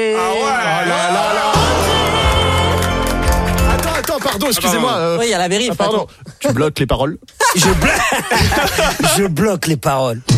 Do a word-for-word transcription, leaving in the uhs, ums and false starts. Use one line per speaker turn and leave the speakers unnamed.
Ah ouais.
Ah là là là. Attends, attends, pardon, excusez-moi. Euh,
Oui, il y a la vérif.
ah, pardon. Tu bloques les paroles.
Je bloque, je bloque les paroles.